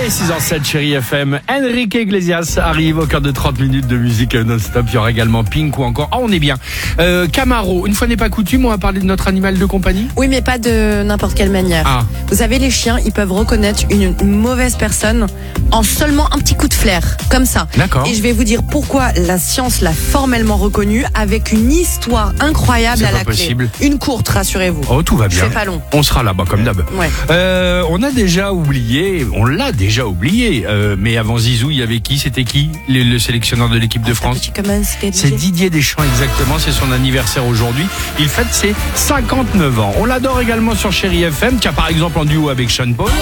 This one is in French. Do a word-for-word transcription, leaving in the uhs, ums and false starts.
Allez, six heures zéro sept, chérie F M. Enrique Iglesias arrive au cœur de trente minutes de musique non-stop. Il y aura également Pink ou encore... Ah, oh, on est bien. Euh, Camaro, une fois n'est pas coutume, on va parler de notre animal de compagnie. Oui, mais pas de n'importe quelle manière. Ah. Vous savez, les chiens, ils peuvent reconnaître une, une mauvaise personne en seulement un petit coup de flair, comme ça. D'accord. Et je vais vous dire pourquoi la science l'a formellement reconnu avec une histoire incroyable C'est à pas la possible. clé. Une courte, rassurez-vous. Oh, tout va bien. C'est pas long. On sera là-bas comme d'hab. Ouais. Euh, on a déjà oublié, on l'a déjà oublié, euh, mais avant Zizou, il y avait qui? C'était qui le, le sélectionneur de l'équipe de France? C'est Didier Deschamps, exactement. C'est son anniversaire aujourd'hui. Il fête ses cinquante-neuf ans. On l'adore également sur Chérie F M, qui a par exemple en duo avec Sean Paul.